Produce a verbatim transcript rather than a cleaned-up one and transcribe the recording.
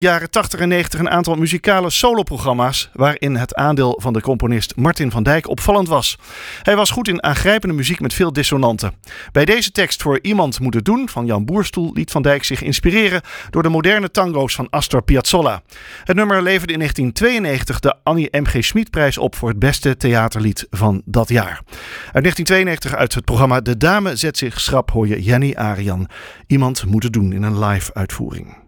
Jaren tachtig en negentig een aantal muzikale soloprogramma's waarin het aandeel van de componist Martin van Dijk opvallend was. Hij was goed in aangrijpende muziek met veel dissonanten. Bij deze tekst voor Iemand moet het doen van Jan Boerstoel liet Van Dijk zich inspireren door de moderne tango's van Astor Piazzolla. Het nummer leverde in negentien tweeënnegentig de Annie M G Schmid-prijs op voor het beste theaterlied van dat jaar. Uit negentien tweeënnegentig uit het programma De Dame zet zich schrap hoor je Jenny Arian. Iemand moet het doen in een live uitvoering.